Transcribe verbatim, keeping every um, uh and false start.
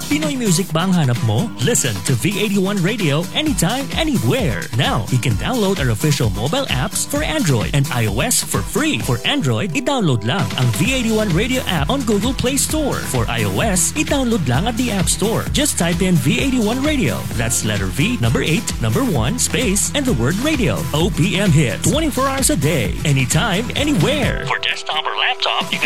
Pinoy music ba ang hanap mo? Listen to V eighty-one Radio anytime, anywhere. Now, you can download our official mobile apps for Android and iOS for free. For Android, i-download lang ang V eighty-one Radio app on Google Play Store. For iOS, i-download lang at the App Store. Just type in V eighty-one Radio. That's letter V, number eight, number one, space, and the word radio. O P M hits twenty-four hours a day, anytime, anywhere. For desktop or laptop, you can